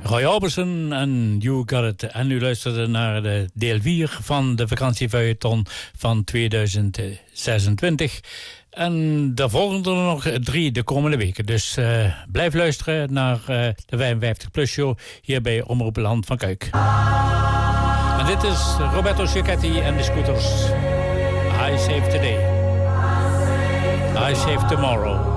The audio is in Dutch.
Roy Orbison en You Got It. En u luisterde naar de deel 4 van de vakantiefeuilleton van 2026. En daar volgen er nog 3 de komende weken. Dus blijf luisteren naar de 55 Plus Show hier bij Omroep Land van Kuik. En dit is Roberto Cicchetti en de Scooters. I Save Today. I Save Tomorrow.